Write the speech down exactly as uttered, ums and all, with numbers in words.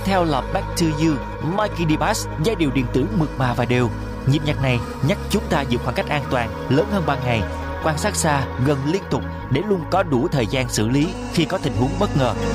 Tiếp theo là Back to You, Mikey DeBass, giai điệu điện tử mượt mà và đều. Nhịp nhạc này nhắc chúng ta giữ khoảng cách an toàn, lớn hơn ban ngày, quan sát xa, gần liên tục để luôn có đủ thời gian xử lý khi có tình huống bất ngờ.